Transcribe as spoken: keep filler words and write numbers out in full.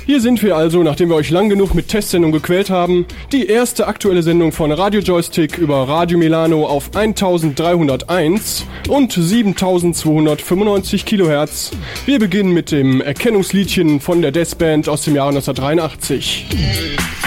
Hier sind wir also, nachdem wir euch lang genug mit Testsendung gequält haben. Die erste aktuelle Sendung von Radio Joystick über Radio Milano auf eintausenddreihunderteins und siebentausendzweihundertfünfundneunzig Kilohertz. Wir beginnen mit dem Erkennungsliedchen von der Death Band aus dem Jahre neunzehnhundertdreiundachtzig.